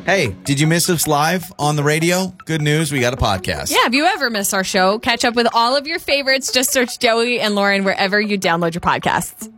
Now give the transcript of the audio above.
Hey, did you miss us live on the radio? Good news, we got a podcast. Yeah, if you ever miss our show, catch up with all of your favorites. Just search Joey and Lauren wherever you download your podcasts.